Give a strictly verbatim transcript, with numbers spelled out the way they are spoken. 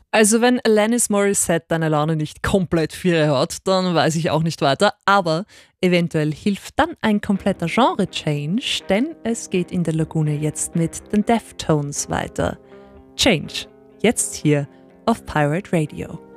Also wenn Alanis Morissette deine Laune nicht komplett für hat, dann weiß ich auch nicht weiter. Aber eventuell hilft dann ein kompletter Genre-Change, denn es geht in der Lagune jetzt mit den Deftones weiter. Change, jetzt hier auf Pirate Radio.